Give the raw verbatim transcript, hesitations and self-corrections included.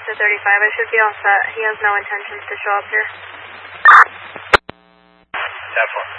to thirty-five. I should be all set. He has no intentions to show up here. ten four.